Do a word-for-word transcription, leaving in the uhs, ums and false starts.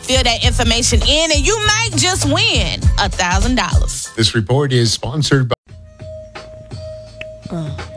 Fill that information in and you might just win a thousand dollars. This report is sponsored by... Uh.